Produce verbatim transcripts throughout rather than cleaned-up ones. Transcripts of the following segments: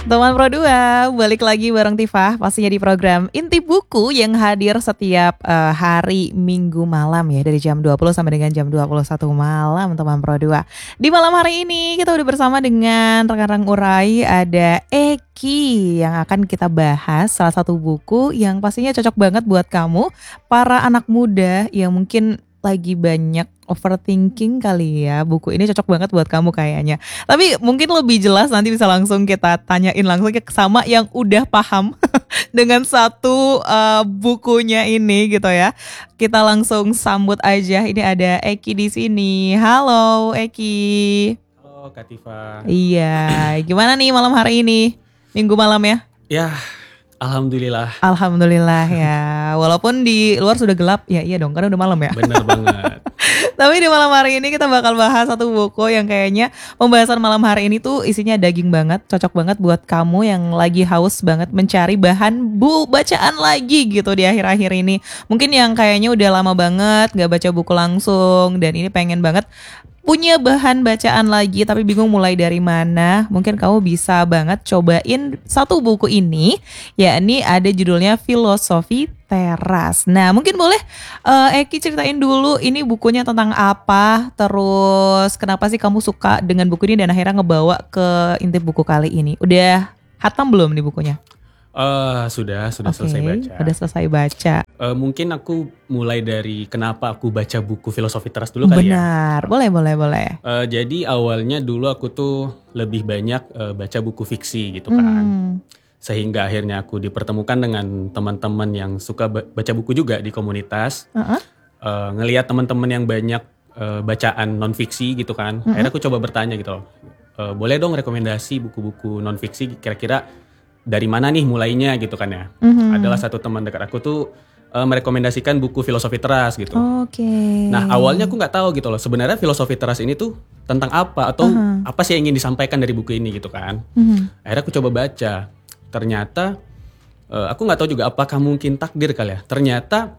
Teman Pro dua, balik lagi bareng Tifah pastinya di program Intip Buku yang hadir setiap uh, hari Minggu malam ya, dari jam dua puluh sampai dengan jam dua puluh satu malam teman Pro dua. Di malam hari ini kita udah bersama dengan rekan-rekan Urai, ada Eki yang akan kita bahas salah satu buku yang pastinya cocok banget buat kamu para anak muda yang mungkin lagi banyak overthinking kali ya. Buku ini cocok banget buat kamu kayaknya. Tapi mungkin lebih jelas nanti bisa langsung kita tanyain langsung sama yang udah paham dengan satu uh, bukunya ini gitu ya. Kita langsung sambut aja. Ini ada Eki di sini. Halo Eki. Halo Kak Tifa. Iya, gimana nih malam hari ini? Minggu malam ya? Ya, alhamdulillah. Alhamdulillah ya. Walaupun di luar sudah gelap, ya iya dong, karena udah malam ya. Bener banget. Tapi di malam hari ini kita bakal bahas satu buku yang kayaknya pembahasan malam hari ini tuh isinya daging banget, cocok banget buat kamu yang lagi haus banget mencari bahan bu bacaan lagi gitu di akhir-akhir ini. Mungkin yang kayaknya udah lama banget gak baca buku langsung dan ini pengen banget punya bahan bacaan lagi tapi bingung mulai dari mana. Mungkin kamu bisa banget cobain satu buku ini, yakni ada judulnya Filosofi Teras. Nah mungkin boleh uh, Eki ceritain dulu ini bukunya tentang apa, terus kenapa sih kamu suka dengan buku ini dan akhirnya ngebawa ke Intip Buku kali ini. Udah hatam belum nih bukunya? Uh, sudah, sudah okay, selesai baca. Sudah selesai baca. Uh, mungkin aku mulai dari kenapa aku baca buku Filosofi Teras dulu kali ya. Benar, boleh, boleh, boleh. Uh, jadi awalnya dulu aku tuh lebih banyak uh, baca buku fiksi gitu kan. Hmm. Sehingga akhirnya aku dipertemukan dengan teman-teman yang suka baca buku juga di komunitas. Uh-uh. Uh, ngelihat teman-teman yang banyak uh, bacaan non-fiksi gitu kan. Uh-uh. Akhirnya aku coba bertanya gitu loh. Uh, boleh dong rekomendasi buku-buku non-fiksi kira-kira dari mana nih mulainya gitu kan ya. Mm-hmm. Adalah satu teman dekat aku tuh uh, merekomendasikan buku Filosofi Teras gitu. Oke. Okay. Nah awalnya aku nggak tahu gitu loh sebenarnya Filosofi Teras ini tuh tentang apa atau uh-huh. apa sih yang ingin disampaikan dari buku ini gitu kan. Mm-hmm. Akhirnya aku coba baca. Ternyata uh, aku nggak tahu juga apakah mungkin takdir kali ya. Ternyata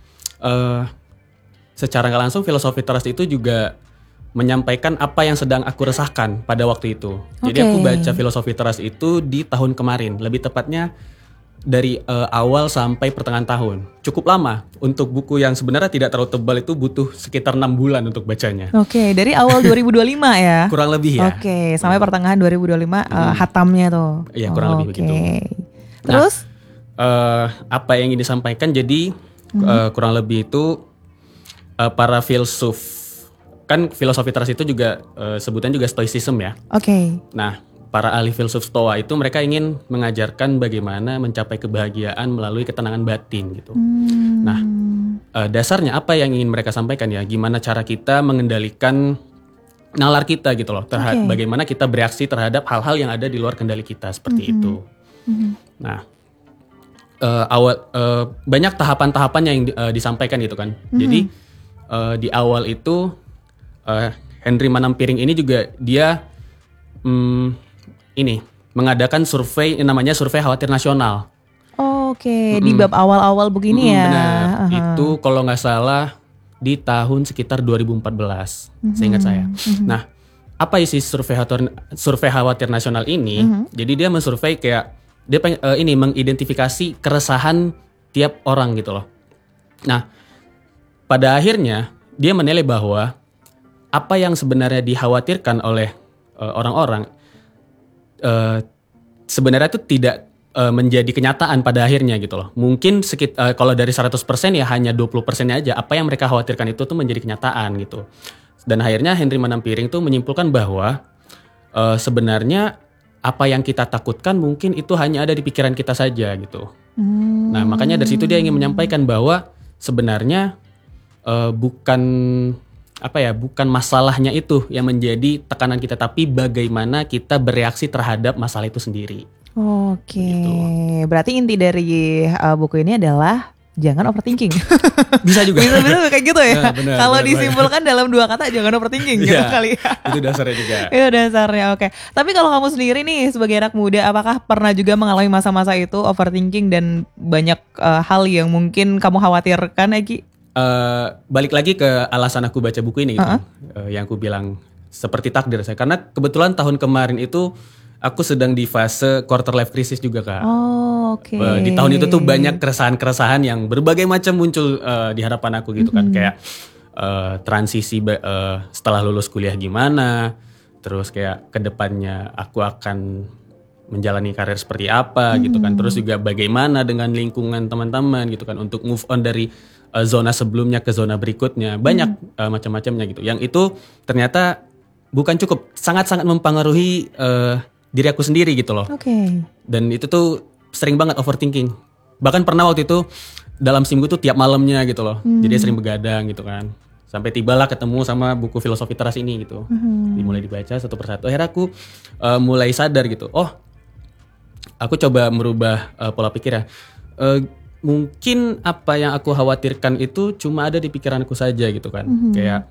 uh, secara nggak langsung Filosofi Teras itu juga menyampaikan apa yang sedang aku resahkan pada waktu itu. Jadi okay. aku baca Filosofi Teras itu di tahun kemarin, lebih tepatnya dari uh, awal sampai pertengahan tahun. Cukup lama untuk buku yang sebenarnya tidak terlalu tebal itu butuh sekitar enam bulan untuk bacanya. Oke, okay, dari awal dua ribu dua puluh lima ya? Kurang lebih ya. Oke, okay, sampai pertengahan dua ribu dua puluh lima uh, hatamnya tuh. Iya, kurang oh, lebih okay. begitu. Terus? Nah, uh, apa yang ingin disampaikan jadi hmm. uh, kurang lebih itu uh, para filsuf. Kan Filosofi Teras itu juga uh, sebutan juga stoicism ya. Oke. Okay. Nah, para ahli filsuf Stoa itu mereka ingin mengajarkan bagaimana mencapai kebahagiaan melalui ketenangan batin gitu. Hmm. Nah, uh, dasarnya apa yang ingin mereka sampaikan ya? Gimana cara kita mengendalikan nalar kita gitu loh. Terhadap okay. bagaimana kita bereaksi terhadap hal-hal yang ada di luar kendali kita seperti mm-hmm. itu. Mm-hmm. Nah, uh, awal uh, banyak tahapan-tahapan yang uh, disampaikan gitu kan. Mm-hmm. Jadi uh, di awal itu Uh, Henry Manampiring ini juga dia um, ini mengadakan survei namanya survei khawatir nasional. Oh, Oke, okay. mm-hmm. di bab awal-awal begini mm-hmm, ya. Benar. Uh-huh. Itu kalau nggak salah di tahun sekitar dua ribu empat belas, mm-hmm. seingat saya. Mm-hmm. Nah, apa isi survei khawatir, survei khawatir nasional ini? Mm-hmm. Jadi dia mensurvei kayak dia peng, uh, ini mengidentifikasi keresahan tiap orang gitu loh. Nah, pada akhirnya dia menilai bahwa apa yang sebenarnya dikhawatirkan oleh uh, orang-orang uh, sebenarnya itu tidak uh, menjadi kenyataan pada akhirnya gitu loh. Mungkin sekit, uh, kalau dari seratus persen ya hanya dua puluh persennya aja apa yang mereka khawatirkan itu tuh menjadi kenyataan gitu. Dan akhirnya Henry Manampiring tuh menyimpulkan bahwa uh, sebenarnya apa yang kita takutkan mungkin itu hanya ada di pikiran kita saja gitu. Hmm. Nah makanya dari situ dia ingin menyampaikan bahwa sebenarnya uh, bukan apa ya bukan masalahnya itu yang menjadi tekanan kita tapi bagaimana kita bereaksi terhadap masalah itu sendiri. Oke, gitu. Berarti inti dari uh, buku ini adalah jangan overthinking. Bisa juga. Bisa bisa kayak gitu ya. Nah, kalau disimpulkan benar. Dalam dua kata jangan overthinking gitu ya, kali. Itu dasarnya juga. Itu dasarnya. Oke. Tapi kalau kamu sendiri nih sebagai anak muda, apakah pernah juga mengalami masa-masa itu overthinking dan banyak uh, hal yang mungkin kamu khawatirkan, Eki? Uh, balik lagi ke alasan aku baca buku ini gitu. Uh-huh. Uh, yang aku bilang seperti takdir saya karena kebetulan tahun kemarin itu aku sedang di fase quarter life crisis juga Kak. Oh, oke. Okay. Di tahun itu tuh banyak keresahan-keresahan yang berbagai macam muncul uh, di hadapan aku gitu kan. Mm-hmm. Kayak uh, transisi uh, setelah lulus kuliah gimana, terus kayak kedepannya aku akan menjalani karir seperti apa mm-hmm. gitu kan. Terus juga bagaimana dengan lingkungan teman-teman gitu kan untuk move on dari uh, zona sebelumnya ke zona berikutnya. Banyak mm-hmm. uh, macam-macamnya gitu. Yang itu ternyata bukan cukup, sangat-sangat mempengaruhi uh, diri aku sendiri gitu loh. Oke. Okay. Dan itu tuh sering banget overthinking. Bahkan pernah waktu itu dalam seminggu tuh tiap malamnya gitu loh. Mm. Jadi sering begadang gitu kan. Sampai tibalah ketemu sama buku filosofi teras ini gitu. Mm-hmm. Dimulai dibaca satu persatu. Akhirnya aku uh, mulai sadar gitu. Oh, aku coba merubah uh, pola pikir ya. Uh, mungkin apa yang aku khawatirkan itu cuma ada di pikiranku saja gitu kan. Mm-hmm. Kayak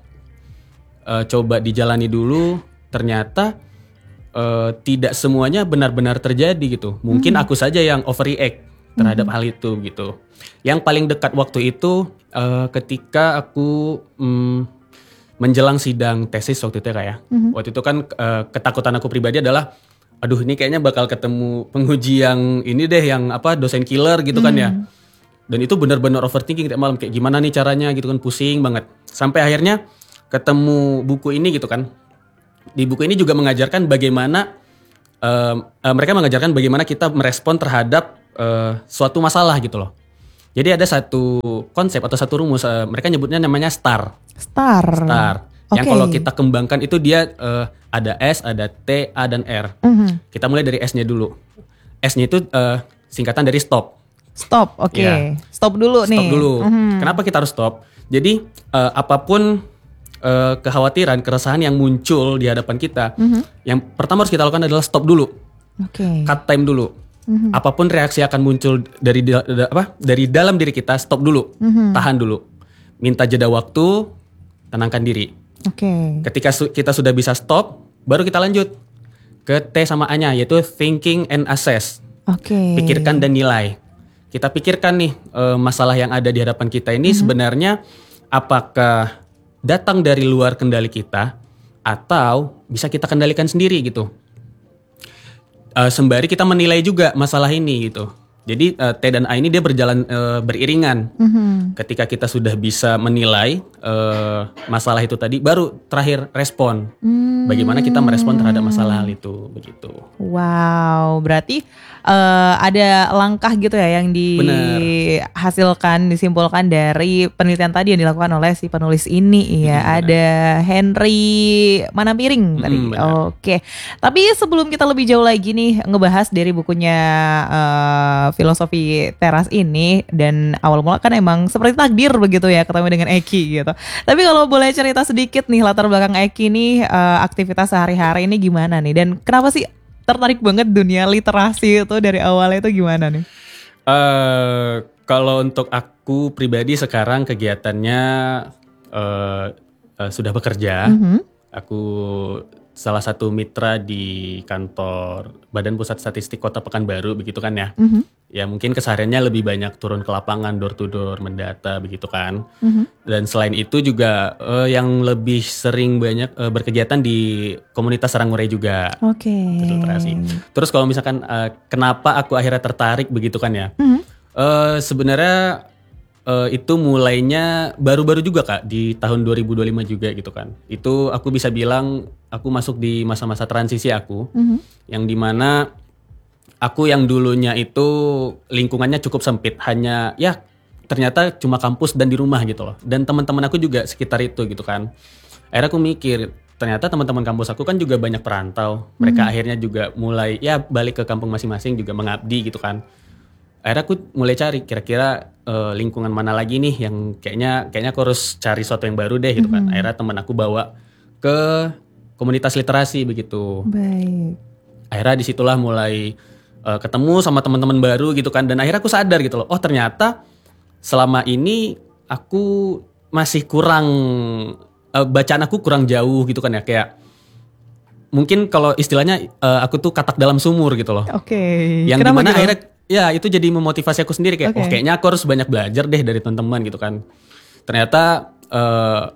uh, coba dijalani dulu. Ternyata uh, tidak semuanya benar-benar terjadi gitu. Mungkin mm-hmm. aku saja yang overreact terhadap mm-hmm. hal itu gitu. Yang paling dekat waktu itu uh, ketika aku um, menjelang sidang tesis waktu itu ya kayak. Mm-hmm. Waktu itu kan uh, ketakutan aku pribadi adalah aduh ini kayaknya bakal ketemu penguji yang ini deh yang apa dosen killer gitu kan ya. Dan itu benar-benar overthinking tiap malam kayak gimana nih caranya gitu kan, pusing banget. Sampai akhirnya ketemu buku ini gitu kan. Di buku ini juga mengajarkan bagaimana uh, uh, mereka mengajarkan bagaimana kita merespon terhadap uh, suatu masalah gitu loh. Jadi ada satu konsep atau satu rumus uh, mereka nyebutnya namanya STAR. STAR. STAR. Okay. Yang kalau kita kembangkan itu dia uh, ada S, ada T, A, dan R. Mm-hmm. Kita mulai dari S-nya dulu. S-nya itu uh, singkatan dari stop. Stop, oke. Okay. Ya. Stop dulu stop nih. Stop dulu. Mm-hmm. Kenapa kita harus stop? Jadi uh, apapun uh, kekhawatiran, keresahan yang muncul di hadapan kita, mm-hmm. yang pertama harus kita lakukan adalah stop dulu. Oke. Okay. Cut time dulu. Mm-hmm. Apapun reaksi akan muncul dari da- da- apa? Dari dalam diri kita, stop dulu. Mm-hmm. Tahan dulu. Minta jeda waktu, tenangkan diri. Oke. Okay. Ketika su- kita sudah bisa stop, baru kita lanjut ke T sama A-nya, yaitu thinking and assess. Oke. Okay. Pikirkan dan nilai. Kita pikirkan nih e, masalah yang ada di hadapan kita ini mm-hmm. sebenarnya apakah datang dari luar kendali kita atau bisa kita kendalikan sendiri gitu. E, sembari kita menilai juga masalah ini gitu. Jadi uh, T dan A ini dia berjalan uh, beriringan. Mm-hmm. Ketika kita sudah bisa menilai uh, masalah itu tadi, baru terakhir respon. Mm. Bagaimana kita merespon terhadap masalah hal itu, begitu. Wow, berarti uh, ada langkah gitu ya yang dihasilkan, disimpulkan dari penelitian tadi yang dilakukan oleh si penulis ini ya. Hmm, ada Henry Manapiring tadi. Hmm, Oke, tapi sebelum kita lebih jauh lagi nih ngebahas dari bukunya uh, filosofi teras ini, dan awal mula kan emang seperti takdir begitu ya ketemu dengan Eki gitu. Tapi kalau boleh cerita sedikit nih latar belakang Eki nih, uh, aktivitas sehari-hari ini gimana nih, dan kenapa sih tertarik banget dunia literasi itu dari awalnya itu gimana nih? Uh, kalau untuk aku pribadi sekarang kegiatannya uh, uh, sudah bekerja. Mm-hmm. Aku salah satu mitra di kantor Badan Pusat Statistik Kota Pekanbaru begitu kan ya. Mm-hmm. Ya mungkin kesehariannya lebih banyak turun ke lapangan, door to door, mendata begitu kan. Mm-hmm. Dan selain itu juga uh, yang lebih sering banyak uh, berkegiatan di komunitas Sarangmurai juga. Oke. Okay. Terus kalau misalkan uh, kenapa aku akhirnya tertarik begitu kan ya. Mm-hmm. Uh, sebenarnya uh, itu mulainya baru-baru juga Kak, di tahun dua ribu dua puluh lima juga gitu kan. Itu aku bisa bilang aku masuk di masa-masa transisi aku. Mm-hmm. Yang dimana aku yang dulunya itu lingkungannya cukup sempit, hanya ya ternyata cuma kampus dan di rumah gitu loh. Dan teman-teman aku juga sekitar itu gitu kan. Akhirnya aku mikir, ternyata teman-teman kampus aku kan juga banyak perantau. Mereka hmm. akhirnya juga mulai ya balik ke kampung masing-masing juga mengabdi gitu kan. Akhirnya aku mulai cari kira-kira uh, lingkungan mana lagi nih yang kayaknya kayaknya aku harus cari sesuatu yang baru deh gitu kan. Hmm. Akhirnya teman aku bawa ke komunitas literasi begitu. Baik. Akhirnya disitulah mulai Uh, ketemu sama teman-teman baru gitu kan, dan akhirnya aku sadar gitu loh, oh ternyata selama ini aku masih kurang uh, bacaan aku kurang jauh gitu kan ya, kayak mungkin kalau istilahnya uh, aku tuh katak dalam sumur gitu loh. Oke. Okay. Yang dimana gitu? Akhirnya ya itu jadi memotivasi aku sendiri kayak okay. oh kayaknya aku harus banyak belajar deh dari teman-teman gitu kan. Ternyata uh,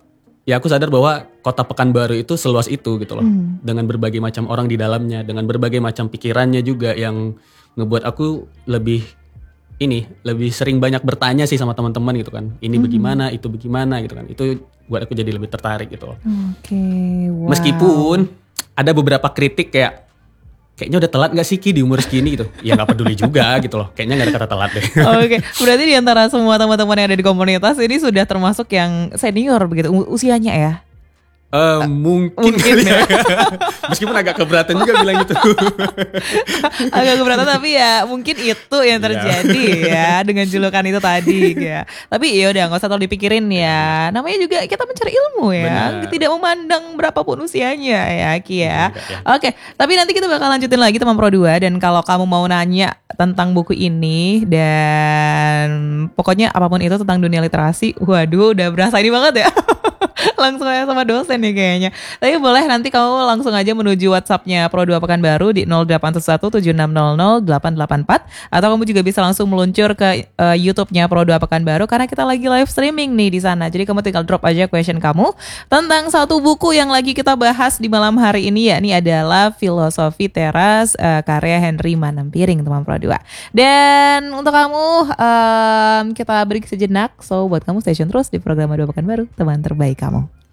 ya aku sadar bahwa kota Pekanbaru itu seluas itu gitu loh. Hmm. Dengan berbagai macam orang di dalamnya, dengan berbagai macam pikirannya juga yang ngebuat aku lebih ini, lebih sering banyak bertanya sih sama teman-teman gitu kan. Ini Hmm. bagaimana, itu bagaimana gitu kan. Itu buat aku jadi lebih tertarik gitu loh. Oke, wow. Meskipun ada beberapa kritik kayak kayaknya udah telat gak sih Ki di umur segini gitu. Ya gak peduli juga gitu loh. Kayaknya gak ada kata telat deh. Oke, berarti di antara semua teman-teman yang ada di komunitas ini sudah termasuk yang senior begitu u- usianya ya? Eh, mungkin, Mungkin ya. Meskipun agak keberatan juga bilang gitu. Agak keberatan tapi ya mungkin itu yang terjadi ya dengan julukan itu tadi ya. Tapi ya udah nggak usah terlalu dipikirin ya. Namanya juga kita mencari ilmu ya. Benar. Tidak memandang berapapun usianya ya Ki ya. Benar juga, ya. Oke, tapi nanti kita bakal lanjutin lagi teman Pro dua dan kalau kamu mau nanya tentang buku ini dan pokoknya apapun itu tentang dunia literasi, waduh udah berasa ini banget ya. Langsung aja sama dosen nih kayaknya. Tapi boleh nanti kamu langsung aja menuju WhatsApp-nya Pro dua Pekanbaru di nol delapan satu tujuh enam nol nol delapan delapan empat atau kamu juga bisa langsung meluncur ke uh, YouTube-nya Pro dua Pekanbaru karena kita lagi live streaming nih di sana. Jadi kamu tinggal drop aja question kamu tentang satu buku yang lagi kita bahas di malam hari ini, ya ini adalah Filosofi Teras uh, karya Henry Manampiring teman Pro dua. Dan untuk kamu um, kita break sejenak. So buat kamu stay tune terus di program Pro dua Pekanbaru, teman terbaik kamu.